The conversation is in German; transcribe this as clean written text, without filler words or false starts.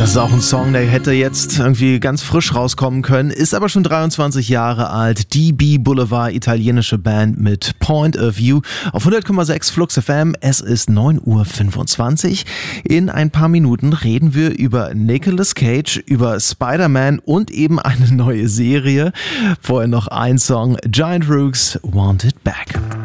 Das ist auch ein Song, der hätte jetzt irgendwie ganz frisch rauskommen können, ist aber schon 23 Jahre alt. DB Boulevard, italienische Band mit Point of View auf 100,6 Flux FM. Es ist 9:25 Uhr. In ein paar Minuten reden wir über Nicolas Cage, über Spider-Man und eben eine neue Serie. Vorher noch ein Song, Giant Rooks, Want It Back.